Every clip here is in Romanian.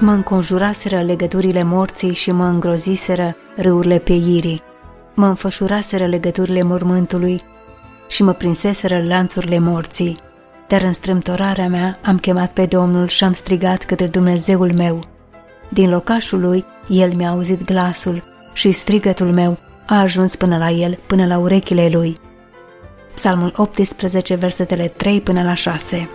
Mă înconjuraseră legăturile morții și mă îngroziseră râurile pieirii. Mă înfășuraseră legăturile mormântului și mă prinseseră lanțurile morții. Dar în strâmtorarea mea am chemat pe Domnul și am strigat către Dumnezeul meu. Din locașul lui, El mi-a auzit glasul și strigătul meu a ajuns până la El, până la urechile lui. Psalmul 18, versetele 3 până la 6.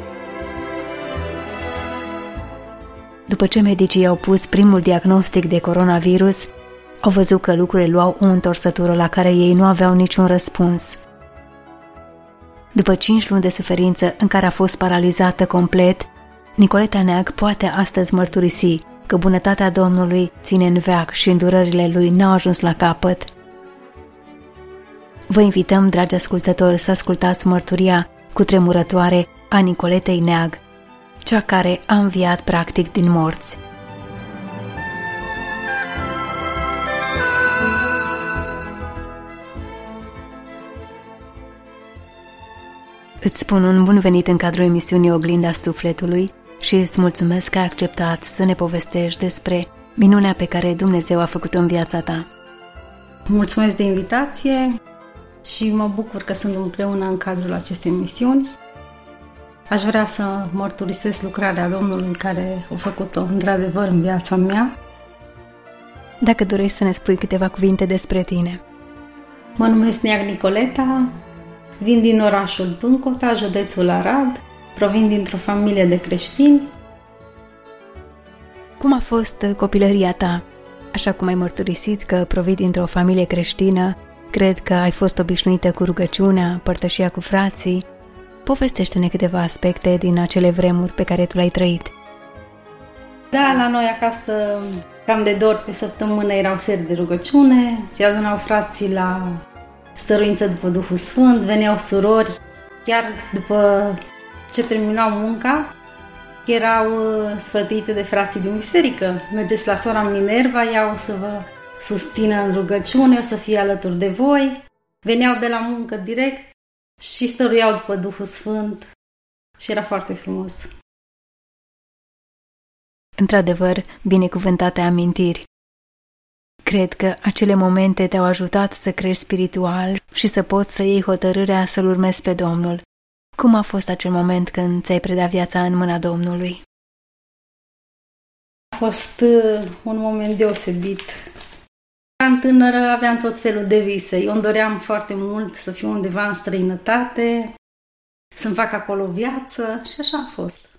După ce medicii i-au pus primul diagnostic de coronavirus, au văzut că lucrurile luau o întorsătură la care ei nu aveau niciun răspuns. După 5 luni de suferință în care a fost paralizată complet, Nicoleta Neag poate astăzi mărturisi că bunătatea Domnului ține în veac și îndurările Lui n-au ajuns la capăt. Vă invităm, dragi ascultători, să ascultați mărturia cutremurătoare a Nicoletei Neag, cea care a înviat practic din morți. Îți spun un bun venit în cadrul emisiunii Oglinda Sufletului și îți mulțumesc că ai acceptat să ne povestești despre minunea pe care Dumnezeu a făcut-o în viața ta. Mulțumesc de invitație și mă bucur că sunt împreună în cadrul acestei emisiuni. Aș vrea să mărturisesc lucrarea Domnului care a făcut-o într-adevăr în viața mea. Dacă dorești să ne spui câteva cuvinte despre tine. Mă numesc Neag Nicoleta, vin din orașul Pâncota, județul Arad, provin dintr-o familie de creștini. Cum a fost copilăria ta? Așa cum ai mărturisit că provii dintr-o familie creștină, cred că ai fost obișnuită cu rugăciunea, părtășia cu frații. Povestește-ne câteva aspecte din acele vremuri pe care tu le-ai trăit. Da, la noi acasă, cam de 2 ori pe săptămână erau seri de rugăciune, se adunau frații la stăruință după Duhul Sfânt, veneau surori, chiar după ce terminau munca, erau sfătuite de frații din biserică. Mergeți la sora Minerva, ea o să vă susțină în rugăciune, o să fie alături de voi. Veneau de la muncă direct și stăruiau după Duhul Sfânt și era foarte frumos. Într-adevăr, binecuvântate amintiri. Cred că acele momente te-au ajutat să crești spiritual și să poți să iei hotărârea să-L urmezi pe Domnul. Cum a fost acel moment când ți-ai predat viața în mâna Domnului? A fost un moment deosebit. Ca tânără aveam tot felul de vise. Eu îmi doream foarte mult să fiu undeva în străinătate, să-mi fac acolo viață și așa a fost.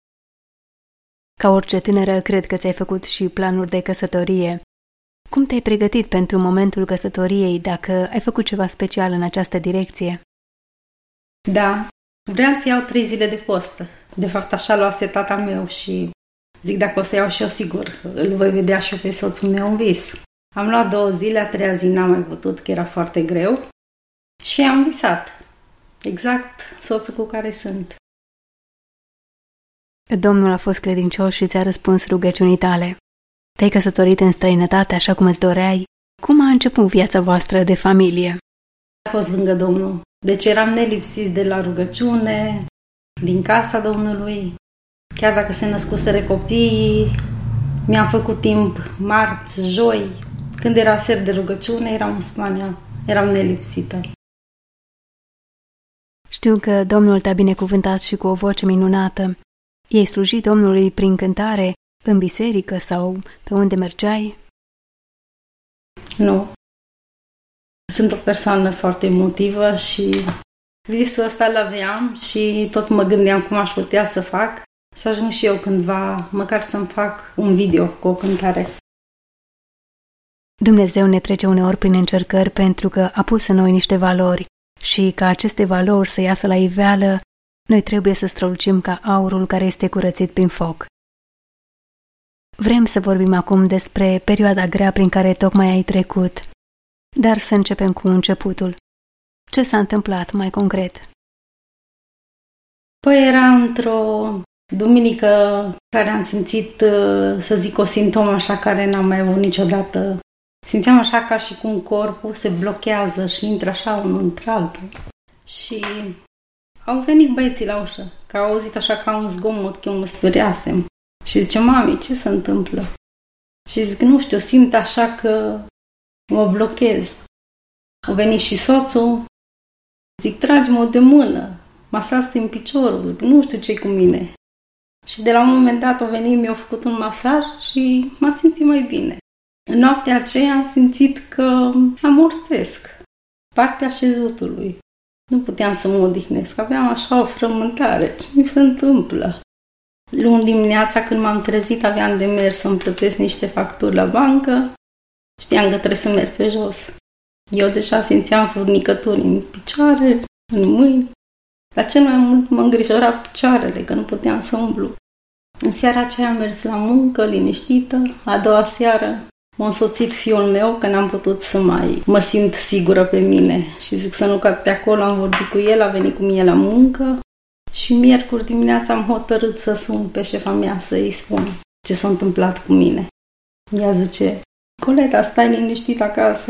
Ca orice tânără, cred că ți-ai făcut și planuri de căsătorie. Cum te-ai pregătit pentru momentul căsătoriei, dacă ai făcut ceva special în această direcție? Da, vreau să iau 3 zile de post. De fapt, așa luase tata meu și zic, dacă o să iau și eu, sigur, îl voi vedea și eu pe soțul meu în vis. Am luat 2 zile, a 3-a zi n-am mai putut, că era foarte greu și am visat. Exact soțul cu care sunt. Domnul a fost credincios și ți-a răspuns rugăciunii tale. Te-ai căsătorit în străinătate așa cum îți doreai. Cum a început viața voastră de familie? A fost lângă Domnul. Deci eram nelipsiți de la rugăciune, din casa Domnului. Chiar dacă se născuseră copiii, mi-am făcut timp marți, joi. Când era ser de rugăciune, eram în Spania. Eram nelipsită. Știu că Domnul te-a binecuvântat și cu o voce minunată. I-ai slujit Domnului prin cântare în biserică sau pe unde mergeai? Nu. Sunt o persoană foarte emotivă și visul ăsta l-aveam și tot mă gândeam cum aș putea să fac, să ajung și eu cândva, măcar să-mi fac un video cu o cântare. Dumnezeu ne trece uneori prin încercări pentru că a pus în noi niște valori și ca aceste valori să iasă la iveală, noi trebuie să strălucim ca aurul care este curățit prin foc. Vrem să vorbim acum despre perioada grea prin care tocmai ai trecut, dar să începem cu începutul. Ce s-a întâmplat mai concret? Păi era într-o duminică care am simțit, să zic, o simptomă așa care n-am mai avut niciodată. Simțeam așa ca și cum corpul se blochează și intră așa unul într-altul. Și au venit băieții la ușă, că au auzit așa ca un zgomot, că eu mă speriasem. Și zice, mami, ce se întâmplă? Și zic, nu știu, simt așa că mă blochez. A venit și soțul, zic, tragi-mă de mână, masați în piciorul, zic, nu știu ce-i cu mine. Și de la un moment dat a venit, mi-a făcut un masaj și m-a simțit mai bine. În noaptea aceea am simțit că amorțesc partea șezutului. Nu puteam să mă odihnesc, aveam așa o frământare. Ce mi se întâmplă? Luni dimineața, când m-am trezit, aveam de mers să-mi plătesc niște facturi la bancă. Știam că trebuie să merg pe jos. Eu deja simțeam furnicături în picioare, în mâini. Dar cel mai mult mă îngrijora picioarele, că nu puteam să umblu. În seara aceea am mers la muncă, liniștită. A doua seară m-a însoțit fiul meu, că n-am putut să mai mă simt sigură pe mine. Și zic să nu cad pe acolo, am vorbit cu el, a venit cu mine la muncă. Și miercuri dimineața am hotărât să sun pe șefa mea să-i spun ce s-a întâmplat cu mine. Ea zice, Coleta, stai liniștit acasă.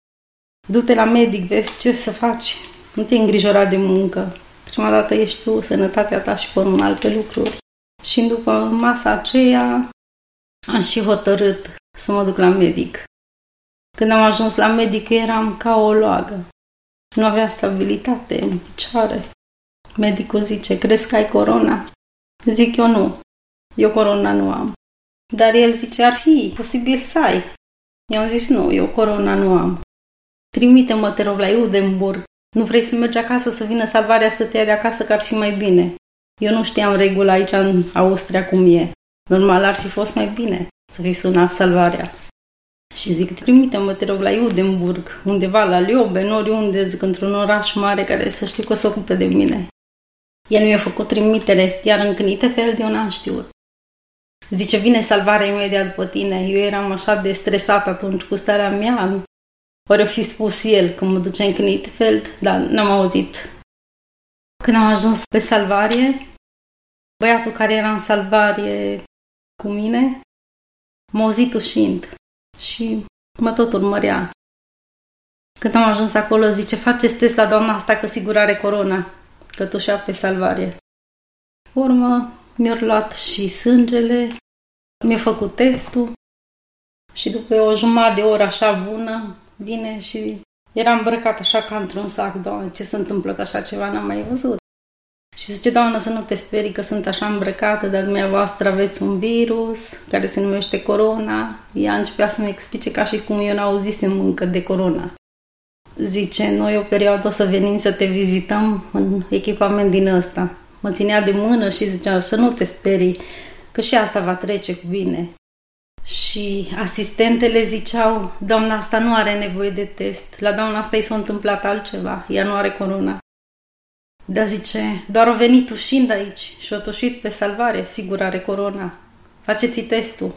Du-te la medic, vezi ce să faci. Nu te îngrijora de muncă. Prima dată ești tu, sănătatea ta și pun alte lucruri. Și după masa aceea am și hotărât să mă duc la medic. Când am ajuns la medic eram ca o loagă. Nu avea stabilitate în picioare. Medicul zice, crezi că ai corona? Zic eu nu. Eu corona nu am. Dar el zice, ar fi posibil să ai. I-am zis, nu, eu corona nu am. Trimite-mă, te rog, la Edinburgh. Nu vrei să mergi acasă, să vină salvarea să te ia de acasă, că ar fi mai bine. Eu nu știam regula aici în Austria cum e. Normal ar fi fost mai bine să fi sunat salvarea. Și zic, trimite-mă, te rog, la Edinburgh, undeva la Leoben, oriunde, zic, într-un oraș mare care să știu că o să ocupe de mine. El mi-a făcut trimitere, iar în Knitefeld eu n-am știut. Zice, vine salvarea imediat după tine. Eu eram așa de stresat atunci cu starea mea. Ori o fi spus el când mă duce în Knitefeld, dar n-am auzit. Când am ajuns pe salvarie, băiatul care era în salvarie cu mine m-a auzit ușind și mă tot urmărea. Când am ajuns acolo, zice, faceți test la doamna asta că sigur are corona, că tușea pe salvarie. Urmă, mi-a luat și sângele, mi-a făcut testul și după o jumătate de oră așa bună, vine și era îmbrăcat așa ca într-un sac. Doamne, ce se întâmplă, că așa ceva n-am mai văzut. Și zice, doamnă, să nu te sperii că sunt așa îmbrăcată, dar dumneavoastră aveți un virus care se numește corona. Ea începea să-mi explice ca și cum eu n-auzisem încă de corona. Zice, noi o perioadă o să venim să te vizităm în echipament din ăsta. Mă ținea de mână și zicea, să nu te sperii, că și asta va trece cu bine. Și asistentele ziceau, doamna asta nu are nevoie de test, la doamna asta i s-a întâmplat altceva, ea nu are corona. Dar zice, doar a venit ușind aici și a tușit pe salvare, sigur are corona. Faceți testul.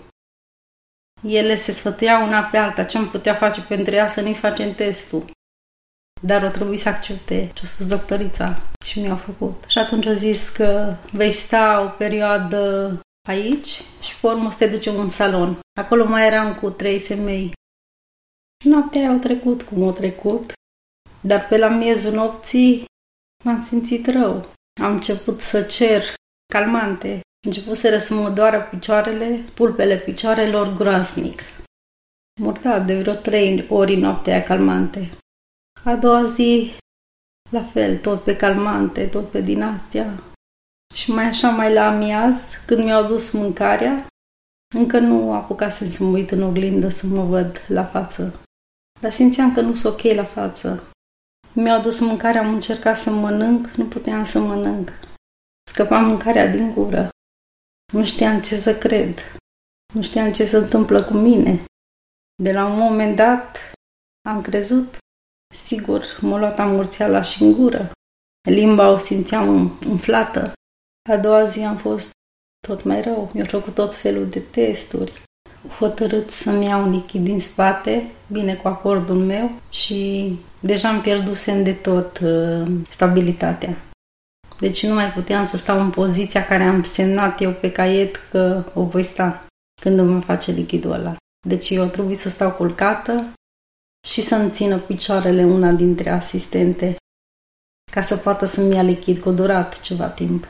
Ele se sfătuiau una pe alta, ce am putea face pentru ea să nu-i facem testul. Dar o trebuie să accepte ce a spus doctorița și mi-a făcut. Și atunci a zis că vei sta o perioadă aici și pe urmă o să te ducem în salon. Acolo mai eram cu 3 femei. Noaptea aia au trecut cum au trecut, dar pe la miezul nopții m-am simțit rău. Am început să cer calmante. Începuseră să mă doară picioarele, pulpele picioarelor groasnic. M-au dat de vreo 3 ori noaptea aia calmante. A doua zi, la fel, tot pe calmante, tot pe din astea. Și mai așa, mai la amiaz, când mi-au adus mâncarea, încă nu apucasem să mă uit în oglindă să mă văd la față. Dar simțeam că nu sunt ok la față. Mi-au adus mâncarea, am încercat să mănânc, nu puteam să mănânc. Scăpa mâncarea din gură. Nu știam ce să cred. Nu știam ce se întâmplă cu mine. De la un moment dat am crezut. Sigur, m-a luat amorțeala și în gură. Limba o simțeam umflată. A doua zi am fost tot mai rău. Mi-au făcut tot felul de testuri. Hotărât să-mi iau un lichid din spate, bine cu acordul meu, și deja îmi pierdusem de tot stabilitatea. Deci nu mai puteam să stau în poziția care am semnat eu pe caiet că o voi sta când îmi face lichidul ăla. Deci eu trebuie să stau culcată și să-mi țină picioarele una dintre asistente ca să poată să-mi ia lichid, că a durat ceva timp.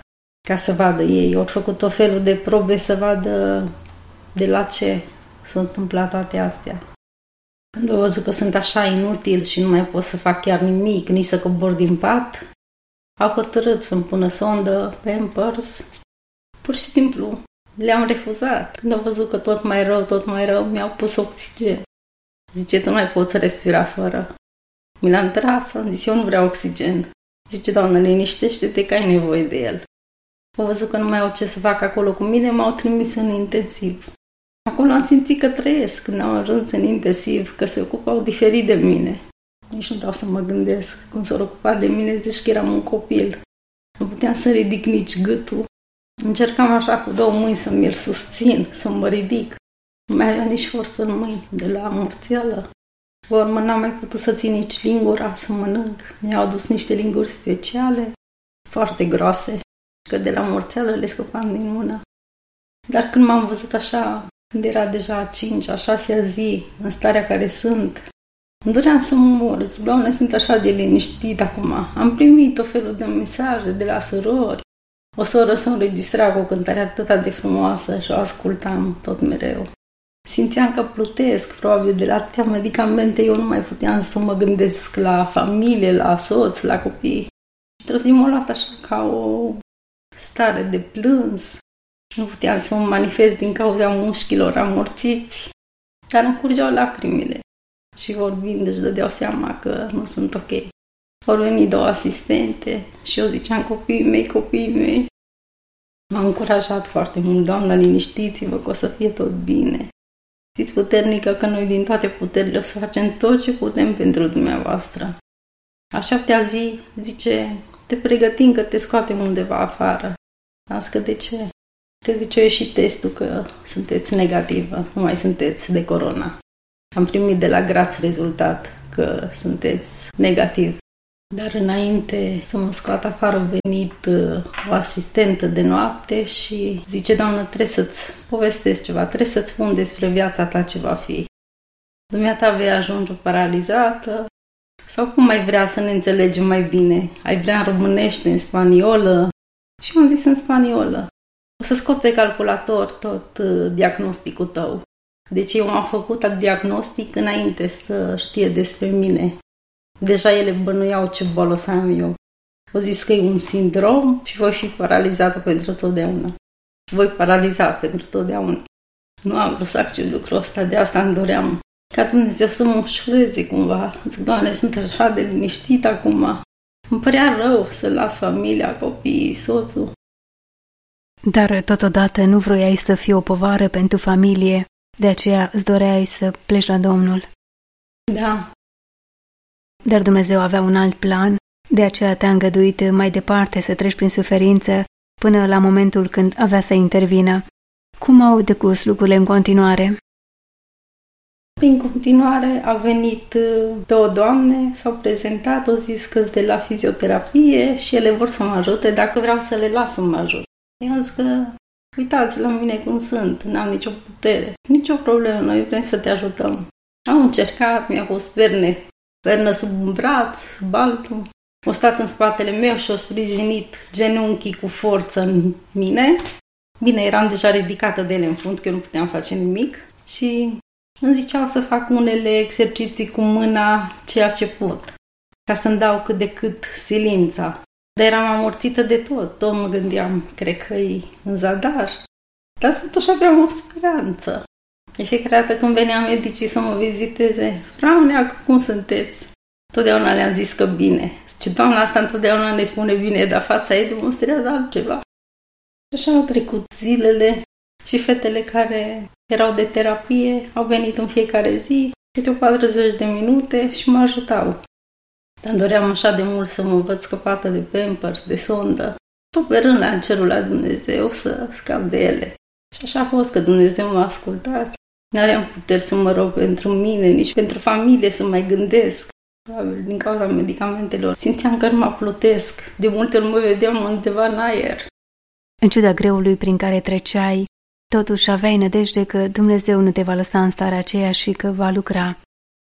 ca să vadă ei. Au făcut tot felul de probe să vadă de la ce s-au întâmplat toate astea. Când au văzut că sunt așa inutil și nu mai pot să fac chiar nimic, nici să cobor din pat, au hotărât să-mi pună sondă, Pampers. Pur și simplu le-am refuzat. Când au văzut că tot mai rău, mi-au pus oxigen. Zice, tu nu mai poți respira fără. Mi l-am tras, am zis, eu nu vreau oxigen. Zice, Doamnă, liniștește-te că ai nevoie de el. Au văzut că nu mai au ce să fac acolo cu mine, m-au trimis în intensiv. Acolo am simțit că trăiesc când am ajuns în intensiv, că se ocupau diferit de mine. Nici nu vreau să mă gândesc cum s-au ocupat de mine, zici că eram un copil. Nu puteam să ridic nici gâtul. Încercam așa cu două mâini să mi-l susțin, să mă ridic. Nu mai avea nici forță în mâini de la amorțeală. Pe urmă n-am mai putut să țin nici lingura să mănânc. Mi-au adus niște linguri speciale, foarte groase, că de la amorțeală le scăpam din mână. Dar când m-am văzut așa, când era deja a 5-a, 6-a zi, în starea care sunt, îmi doream să mor. Zic, Doamne, sunt așa de liniștit acum. Am primit o felul de mesaje de la surori. O soră se înregistra cu o cântare atât de frumoasă și o ascultam tot mereu. Simțeam că plutesc, probabil de la atâtea medicamente, eu nu mai puteam să mă gândesc la familie, la soț, la copii. Într-o zi m-a luat așa ca o stare de plâns. Nu puteam să mă manifest din cauza mușchilor amorțiți, dar îmi curgeau lacrimile. Și vorbind își dădeau seama că nu sunt ok. Au venit 2 asistente și eu ziceam, copiii mei. M-a încurajat foarte mult, Doamna, liniștiți-vă că o să fie tot bine. Fiți puternică că noi din toate puterile o să facem tot ce putem pentru dumneavoastră. A 7-a zi zice, te pregătim că te scoatem undeva afară. Am zis că de ce? Că zice, eu ieșit testul că sunteți negativă, nu mai sunteți de corona. Am primit de la Graz rezultat că sunteți negativ. Dar înainte să mă scoată afară a venit o asistentă de noapte și zice, Doamnă, trebuie să-ți povestesc ceva, trebuie să-ți spun despre viața ta ce va fi. Dumneata vei ajunge paralizată sau cum ai vrea să ne înțelegem mai bine? Ai vrea în românește, în spaniolă? Și eu am zis în spaniolă. O să scot pe calculator tot diagnosticul tău. Deci eu m-am făcut diagnostic înainte să știe despre mine. Deja ele bănuiau ce boală să am eu. Au zis că e un sindrom și voi fi paralizată pentru totdeauna. Voi paraliza pentru totdeauna. Nu am vrut să accept lucrul ăsta, de asta îmi doream ca Dumnezeu să mă ușureze cumva. Zic, Doamne, sunt așa de liniștit acum. Îmi părea rău să las familia, copiii, soțul. Dar totodată nu vroiai să fii o povară pentru familie, de aceea îți doreai să pleci la Domnul. Da. Dar Dumnezeu avea un alt plan, de aceea te-a îngăduit mai departe să treci prin suferință până la momentul când avea să intervină. Cum au decurs lucrurile în continuare? În continuare au venit 2 doamne, s-au prezentat, au zis că-s de la fizioterapie și ele vor să mă ajute dacă vreau să le las să mă ajut. I-am zis că uitați la mine cum sunt, n-am nicio putere, nicio problemă, noi vrem să te ajutăm. Am încercat, mi-a pus pernă sub un braț, sub altul. Au stat în spatele meu și au sprijinit genunchii cu forță în mine. Bine, eram deja ridicată de ele în fund, că eu nu puteam face nimic. Și îmi ziceau să fac unele exerciții cu mâna, ceea ce pot, ca să-mi dau cât de cât silința. Dar eram amorțită de tot mă gândeam, cred că-i în zadar. Dar totuși aveam o speranță. De fiecare dată când veneam medicii să mă viziteze, Frau Neagu, cum sunteți? Totdeauna le-am zis că bine. Ce doamna asta întotdeauna ne spune bine, dar fața ei demonstrează altceva. Și așa au trecut zilele și fetele care erau de terapie au venit în fiecare zi, câte 40 de minute și mă ajutau. Dar doream așa de mult să mă văd scăpată de Pampers, de sondă, tot sperând la cerul la Dumnezeu să scap de ele. Și așa a fost că Dumnezeu m-a ascultat. N-aveam puteri să mă rog pentru mine, nici pentru familie să mai gândesc. Probabil din cauza medicamentelor. Simțeam că nu mă plutesc. De multe ori mă vedeam undeva în aer. În ciuda greului prin care treceai, totuși aveai nădejde că Dumnezeu nu te va lăsa în starea aceea și că va lucra.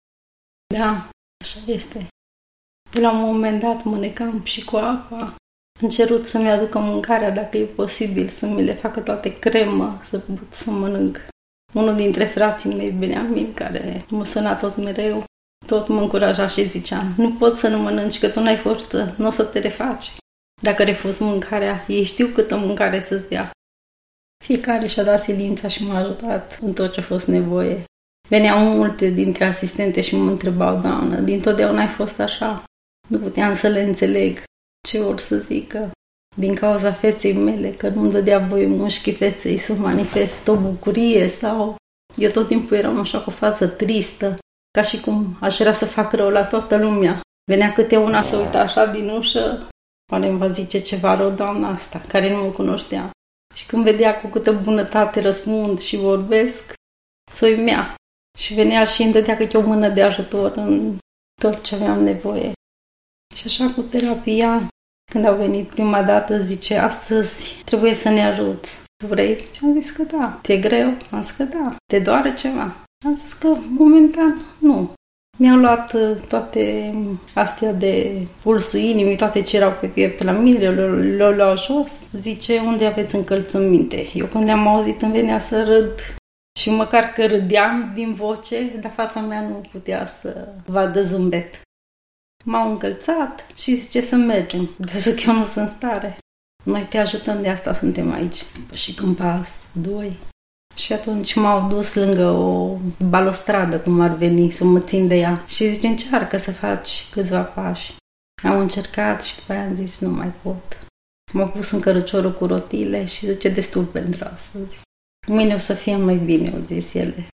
Da, așa este. De la un moment dat mă necam și cu apa. Am cerut să-mi aducă mâncarea, dacă e posibil, să mi le facă toate cremă, să pot să mănânc. Unul dintre frații mei, Beniamin, care mă suna tot mereu, tot mă încuraja și zicea: nu poți să nu mănânci, că tu n-ai forță, nu o să te refaci. Dacă refuzi mâncarea, ei știu câtă mâncare să-ți dea. Fiecare și-a dat silința și m-a ajutat în tot ce a fost nevoie. Veneau multe dintre asistente și mă întrebau: Doamnă, dintotdeauna ai fost așa? Nu puteam să le înțeleg ce or să zică. Din cauza feței mele, că nu-mi dădea voie mușchii feței să manifest o bucurie, sau eu tot timpul eram așa cu față tristă, ca și cum aș vrea să fac rău la toată lumea. Venea câte una să uita așa din ușă, oare îmi va zice ceva rău doamna asta, care nu mă cunoștea. Și când vedea cu câtă bunătate răspund și vorbesc, s-o uimea. Și venea și îmi dădea câte o mână de ajutor în tot ce aveam nevoie. Și așa cu terapia, când au venit prima dată, zice: astăzi trebuie să ne ajuți. Vrei? Și am zis că da. Ți-e greu? Am zis că da. Te doare ceva? Am zis că momentan nu. Mi-au luat toate astea de pulsul inimii, toate ce erau pe piept la mine, le-au luat jos. Zice: unde aveți încălțăminte? Eu când le-am auzit îmi venea să râd. Și măcar că râdeam din voce, dar fața mea nu putea să vadă zâmbet. M-au încălțat și zice să mergem. De zic, eu nu sunt în stare. Noi te ajutăm, de asta suntem aici. Am pășit un pas, doi. Și atunci m-au dus lângă o balustradă, cum ar veni, să mă țin de ea. Și zice: încearcă să faci câțiva pași. Am încercat și după aia am zis: nu mai pot. M-au pus în cărăciorul cu rotile și zice: destul pentru astăzi. Mâine o să fie mai bine, au zis ele.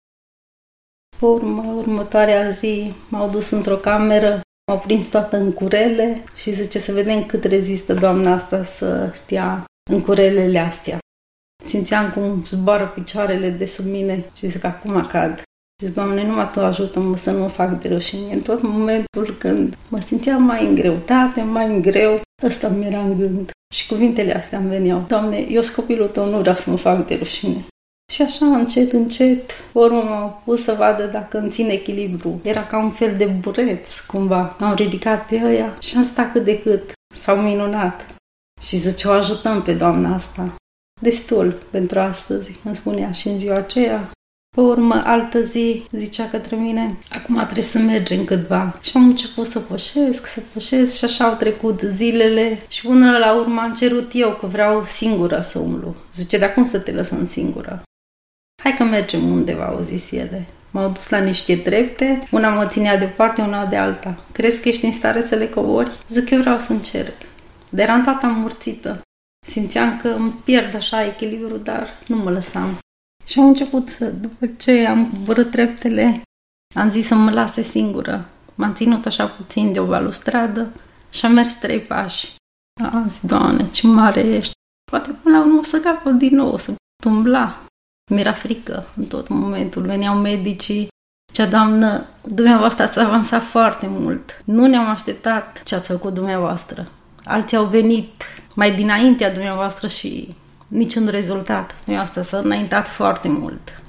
Următoarea zi m-au dus într-o cameră, m-au prins toată în curele și zice: să vedem cât rezistă doamna asta să stea în curelele astea. Simțeam cum zboară picioarele de sub mine și zic: acum cad. Zic: Doamne, numai Tu ajută-mă să nu mă fac de rușine. În tot momentul când mă simțeam mai în greutate, mai în greu, ăsta mi era în gând. Și cuvintele astea îmi veneau: Doamne, eu sunt copilul Tău, nu vreau să mă fac de rușine. Și așa, încet, încet, urmă m-au pus să vadă dacă îmi țin echilibru. Era ca un fel de bureț, cumva. M-au ridicat pe ăia și am stat cât de cât. S-au minunat. Și zice: o ajutăm pe doamna asta. Destul pentru astăzi, îmi spunea și în ziua aceea. Pe urmă, altă zi, zicea către mine: acum trebuie să mergem câtva. Și am început să pășesc și așa au trecut zilele și până la urmă am cerut eu că vreau singură să umblu. Zice: dar cum să te lăsăm singură? Hai că mergem undeva, au zis ele. M-au dus la niște trepte, una mă ținea de o parte, una de alta. Crezi că ești în stare să le cobori? Zic: eu vreau să încerc. Dar eram toată amorțită. Simțeam că îmi pierd așa echilibru, dar nu mă lăsam. Și am început după ce am coborât treptele, am zis să mă lase singură. M-am ținut așa puțin de o balustradă și am mers 3 pași. Am zis: Doamne, ce mare ești! Poate până la urmă o să capăt din nou, să pot umbla. Mi-era frică în tot momentul. Veneau medicii, zicea: Doamnă, dumneavoastră ați avansat foarte mult. Nu ne-am așteptat ce ați făcut dumneavoastră. Alții au venit mai dinaintea dumneavoastră și niciun rezultat. Dumneavoastră s-a înaintat foarte mult.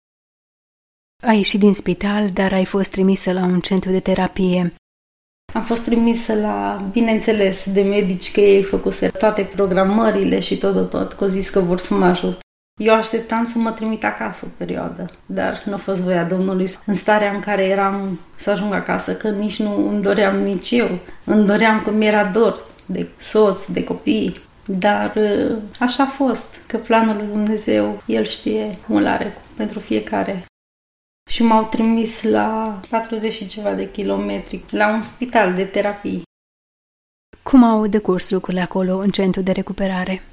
Ai ieșit din spital, dar ai fost trimisă la un centru de terapie. Am fost trimisă la, bineînțeles, de medici, că ei făcuse toate programările și tot, că au zis că vor să mă ajut. Eu așteptam să mă trimit acasă o perioadă, dar nu a fost voia Domnului. În starea în care eram să ajung acasă, că nici nu îmi doream nici eu. Îmi doream că mi-era dor de soț, de copii, dar așa a fost, că planul lui Dumnezeu, El știe cum îl are pentru fiecare. Și m-au trimis la 40 și ceva de kilometri, la un spital de terapii. Cum au decurs lucrurile acolo, în centru de recuperare?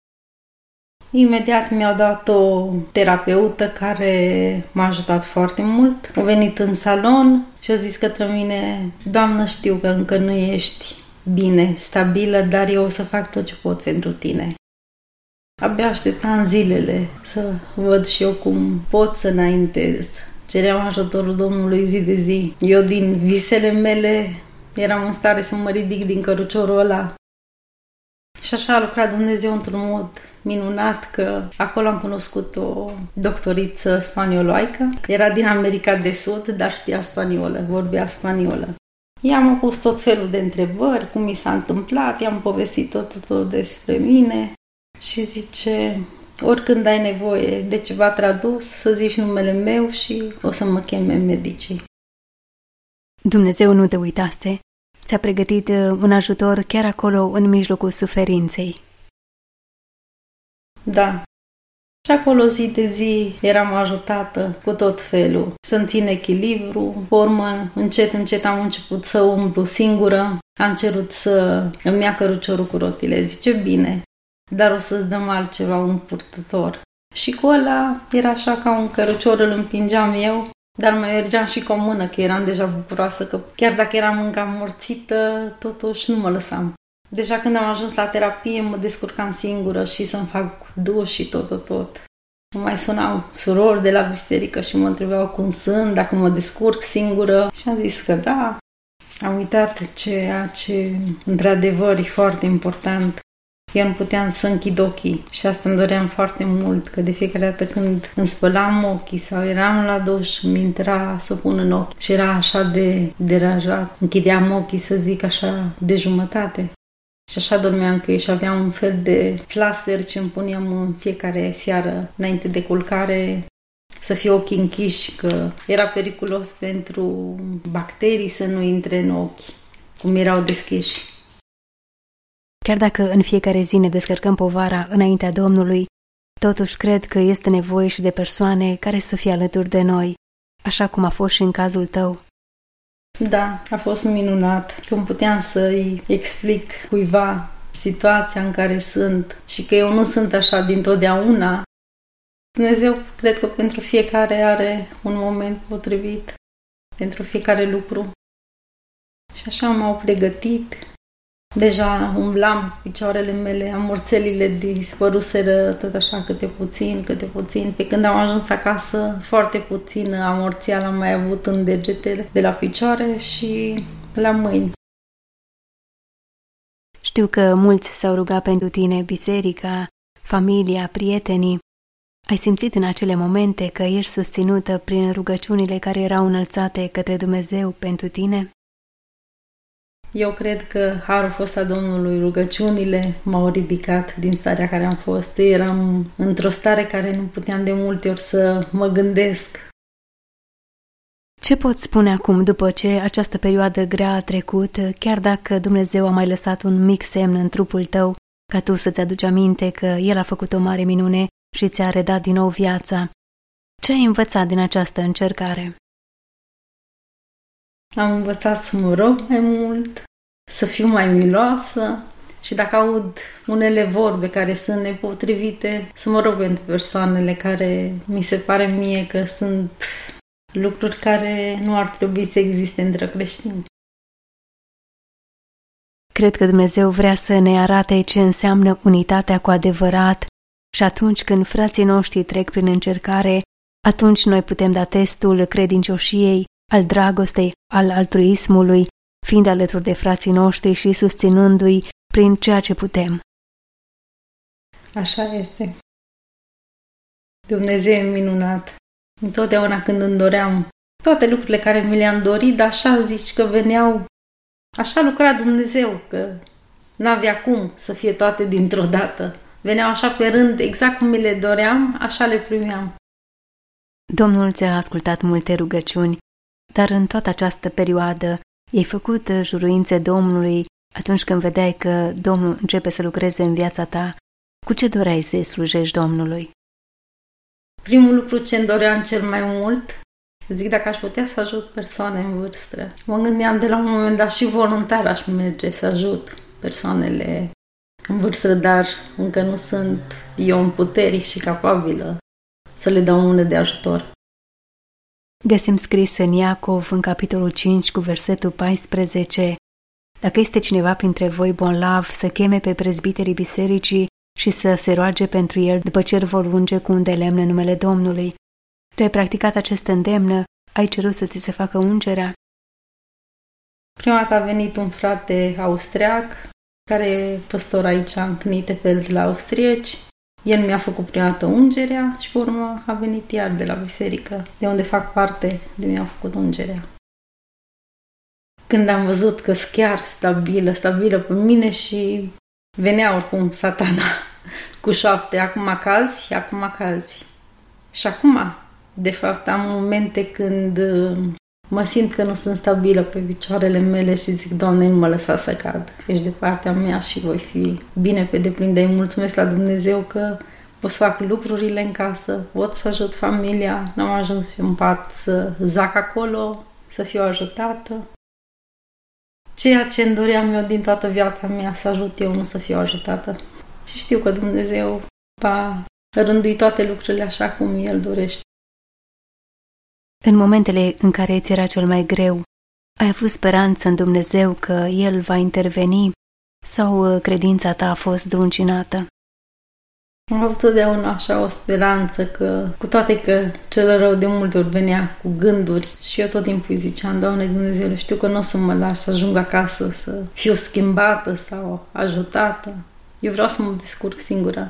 Imediat mi-au dat o terapeută care m-a ajutat foarte mult. A venit în salon și a zis către mine: Doamnă, știu că încă nu ești bine, stabilă, dar eu o să fac tot ce pot pentru tine. Abia așteptam zilele să văd și eu cum pot să înaintez. Ceream ajutorul Domnului zi de zi. Eu din visele mele eram în stare să mă ridic din căruciorul ăla. Și așa a lucrat Dumnezeu într-un mod minunat, că acolo am cunoscut o doctoriță spanioloaică. Era din America de Sud, dar știa spaniolă, vorbea spaniolă. I-am pus tot felul de întrebări, cum mi s-a întâmplat, i-am povestit tot despre mine și zice, oricând ai nevoie de ceva tradus, să zici numele meu și o să mă cheme medicii. Dumnezeu nu te uitase, ți-a pregătit un ajutor chiar acolo, în mijlocul suferinței. Da. Și acolo zi de zi eram ajutată cu tot felul, să-mi țin echilibru. Pe urmă, încet am început să umblu singură. Am cerut să îmi ia căruciorul cu rotile. Zice, bine, dar o să-ți dăm altceva, un purtător. Și cu ăla era așa ca un cărucior, îl împingeam eu, dar mai mergeam și cu o mână, că eram deja bucuroasă, că chiar dacă eram încă amorțită, totuși nu mă lăsam. Deja când am ajuns la terapie, mă descurcam singură și să-mi fac duș și tot. Mă mai sunau surori de la biserică și mă întrebau cum sunt, dacă mă descurc singură. Și am zis că da. Am uitat ceea ce, într-adevăr, e foarte important. Eu nu puteam să închid ochii și asta îmi doream foarte mult, că de fiecare dată când îmi spălam ochii sau eram la duș, mi intra să pun în ochi și era așa de deranjat. Închideam ochii, să zic așa, de jumătate. Și așa dormeam cu ei și aveam un fel de plaster ce îmi puneam în fiecare seară înainte de culcare, să fie ochii închiși, că era periculos pentru bacterii să nu intre în ochi, cum erau deschiși. Chiar dacă în fiecare zi ne descărcăm povara înaintea Domnului, totuși cred că este nevoie și de persoane care să fie alături de noi, așa cum a fost și în cazul tău. Da, a fost minunat când puteam să-i explic cuiva situația în care sunt și că eu nu sunt așa dintotdeauna. Dumnezeu cred că pentru fiecare are un moment potrivit, pentru fiecare lucru. Și așa m-au pregătit. Deja umblam cu picioarele mele, amorțelile dispăruseră tot așa câte puțin. Pe când am ajuns acasă, foarte puțină amorțială am mai avut în degetele de la picioare și la mâini. Știu că mulți s-au rugat pentru tine, biserica, familia, prietenii. Ai simțit în acele momente că ești susținută prin rugăciunile care erau înălțate către Dumnezeu pentru tine? Eu cred că harul fost a Domnului, rugăciunile m-au ridicat din starea care am fost. Eram într-o stare care nu puteam de multe ori să mă gândesc. Ce poți spune acum, după ce această perioadă grea a trecut, chiar dacă Dumnezeu a mai lăsat un mic semn în trupul tău, ca tu să-ți aduci aminte că El a făcut o mare minune și ți-a redat din nou viața? Ce ai învățat din această încercare? Am învățat să mă rog mai mult, să fiu mai miloasă și dacă aud unele vorbe care sunt nepotrivite, să mă rog pentru persoanele care mi se pare mie că sunt lucruri care nu ar trebui să existe între creștini. Cred că Dumnezeu vrea să ne arate ce înseamnă unitatea cu adevărat și atunci când frații noștri trec prin încercare, atunci noi putem da testul credincioșiei, al dragostei, al altruismului, fiind alături de frații noștri și susținându-i prin ceea ce putem. Așa este. Dumnezeu e minunat. Întotdeauna când îmi doream toate lucrurile care mi le-am dorit, dar așa zici că veneau, așa lucra Dumnezeu, că n-avea cum să fie toate dintr-o dată. Veneau așa pe rând, exact cum mi le doream, așa le primeam. Domnul ți-a ascultat multe rugăciuni, dar în toată această perioadă i-ai făcut juruințe Domnului atunci când vedeai că Domnul începe să lucreze în viața ta. Cu ce doreai să-i slujești Domnului? Primul lucru ce îmi doream cel mai mult, zic dacă aș putea să ajut persoane în vârstă. Mă gândeam de la un moment dat și voluntar aș merge să ajut persoanele în vârstă, dar încă nu sunt eu în putere și capabilă să le dau mână de ajutor. Găsim scris în Iacov, în capitolul 5, cu versetul 14, dacă este cineva printre voi bolnav, să cheme pe prezbiterii bisericii și să se roage pentru el după ce îl vor unge cu un de lemn în numele Domnului. Tu ai practicat acest îndemn? Ai cerut să ți se facă ungerea? Prima dată a venit un frate austriac, care e păstor aici în Knitefeld la austrieci. El mi-a făcut prima dată ungerea și pe urmă a venit iar de la biserică, de unde fac parte, de mi-a făcut ungerea. când am văzut că sunt chiar stabilă pe mine și venea oricum Satana cu șoapte, acum cazi. Și acum, de fapt, am momente când mă simt că nu sunt stabilă pe picioarele mele și zic, Doamne, nu mă lăsa să cad. Ești de partea mea și voi fi bine pe deplin. Dar îi mulțumesc la Dumnezeu că pot să fac lucrurile în casă, pot să ajut familia, n-am ajuns în pat să zac acolo, să fiu ajutată. Ceea ce îmi doream eu din toată viața mea, să ajut eu, nu să fiu ajutată. Și știu că Dumnezeu va rândui toate lucrurile așa cum El dorește. În momentele în care îți era cel mai greu, ai avut speranță în Dumnezeu că El va interveni sau credința ta a fost zdruncinată? Am avut totdeauna așa o speranță că, cu toate că cel rău de multe ori venea cu gânduri și eu tot timpul îi ziceam, Doamne Dumnezeu, știu că nu o să mă lași să ajung acasă, să fiu schimbată sau ajutată. Eu vreau să mă descurc singură.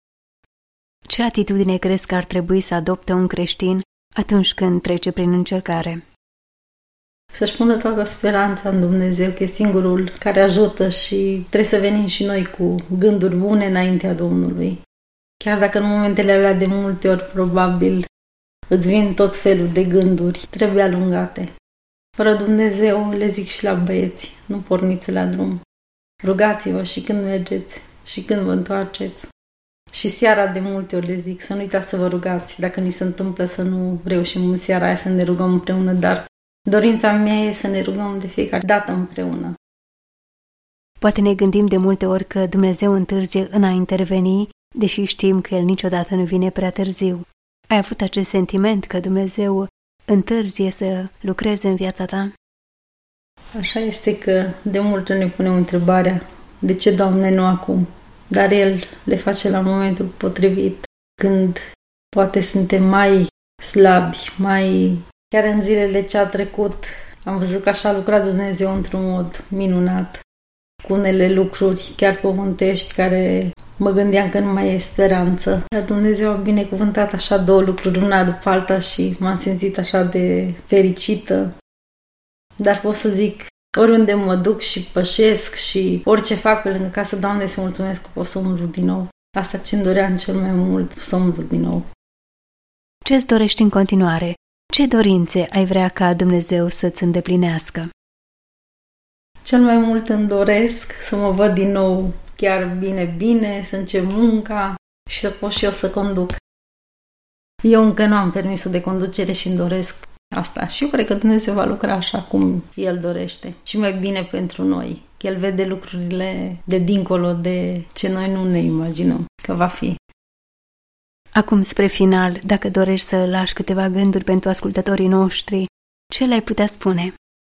Ce atitudine crezi că ar trebui să adopte un creștin atunci când trece prin încercare? Să-și pună toată speranța în Dumnezeu, că e singurul care ajută și trebuie să venim și noi cu gânduri bune înaintea Domnului. Chiar dacă în momentele alea de multe ori probabil îți vin tot felul de gânduri, trebuie alungate. Fără Dumnezeu, le zic și la băieți, nu porniți la drum. Rugați-vă și când mergeți și când vă întoarceți. Și seara de multe ori le zic să nu uitați să vă rugați. Dacă ni se întâmplă să nu reușim în seara aia să ne rugăm împreună, dar dorința mea e să ne rugăm de fiecare dată împreună. Poate ne gândim de multe ori că Dumnezeu întârzie în a interveni, deși știm că El niciodată nu vine prea târziu. Ai avut acest sentiment că Dumnezeu întârzie să lucreze în viața ta? Așa este că de multe ori ne punem întrebarea, de ce, Doamne, nu acum? Dar El le face la momentul potrivit, când poate suntem mai slabi, Chiar în zilele ce a trecut, am văzut că așa a lucrat Dumnezeu într-un mod minunat, cu unele lucruri chiar pământești, care mă gândeam că nu mai e speranță. Dar Dumnezeu a binecuvântat așa două lucruri, una după alta și m-am simțit așa de fericită. Dar pot să zic, oriunde mă duc și pășesc și orice fac pe lângă casă, Doamne, să mulțumesc că pot să umblu din nou. Asta ce-mi doream cel mai mult, să umblu din nou. Ce-ți dorești în continuare? Ce dorințe ai vrea ca Dumnezeu să-ți îndeplinească? Cel mai mult îmi doresc să mă văd din nou chiar bine, să încep munca și să pot și eu să conduc. Eu încă nu am permisul de conducere și îmi doresc asta. Și eu cred că Dumnezeu va lucra așa cum El dorește și mai bine pentru noi. Că El vede lucrurile de dincolo de ce noi nu ne imaginăm că va fi. Acum, spre final, dacă dorești să lași câteva gânduri pentru ascultătorii noștri, ce le-ai putea spune?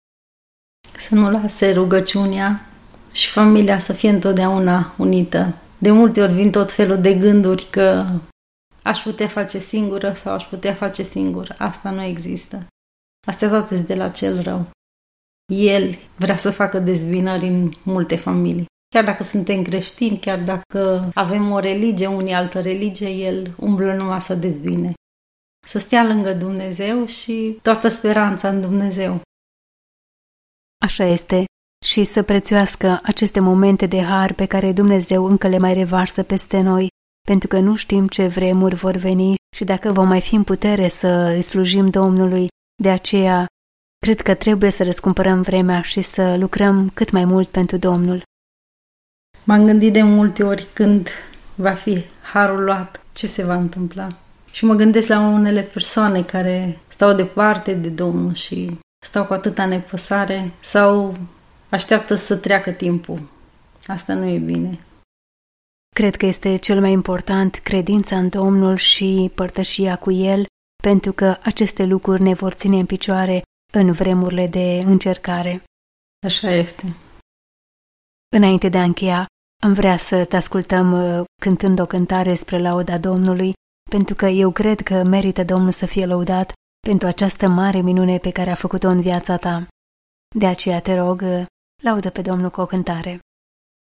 Să nu lase rugăciunea și familia să fie întotdeauna unită. De multe ori vin tot felul de gânduri că aș putea face singură sau aș putea face singur. Asta nu există. Astea toate sunt de la cel rău. El vrea să facă dezbinări în multe familii. Chiar dacă suntem creștini, chiar dacă avem o religie, unii altă religie, El umblă numai să dezbine. Să stea lângă Dumnezeu și toată speranța în Dumnezeu. Așa este, și să prețuiască aceste momente de har pe care Dumnezeu încă le mai revarsă peste noi, pentru că nu știm ce vremuri vor veni și dacă vom mai fi în putere să îi slujim Domnului. De aceea, cred că trebuie să răscumpărăm vremea și să lucrăm cât mai mult pentru Domnul. M-am gândit de multe ori când va fi harul luat, ce se va întâmpla. Și mă gândesc la unele persoane care stau departe de Domnul și stau cu atâta nepăsare sau așteaptă să treacă timpul. Asta nu e bine. Cred că este cel mai important credința în Domnul și părtășia cu El, pentru că aceste lucruri ne vor ține în picioare în vremurile de încercare. Așa este. Înainte de a încheia, am vrea să te ascultăm cântând o cântare spre lauda Domnului, pentru că eu cred că merită Domnul să fie lăudat pentru această mare minune pe care a făcut-o în viața ta. De aceea te rog, laudă pe Domnul cu o cântare.